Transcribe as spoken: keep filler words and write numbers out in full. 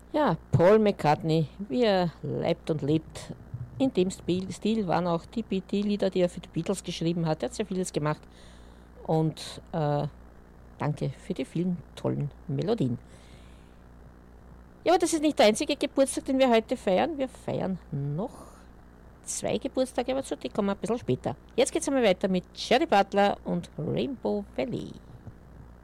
Ja, Paul McCartney, wie er lebt und lebt. In dem Stil, Stil waren auch die, die Lieder, die er für die Beatles geschrieben hat. Er hat sehr vieles gemacht. Und äh, danke für die vielen tollen Melodien. Ja, aber das ist nicht der einzige Geburtstag, den wir heute feiern. Wir feiern noch zwei Geburtstage, aber zu die kommen wir ein bisschen später. Jetzt geht es einmal weiter mit Jerry Butler und Rainbow Valley.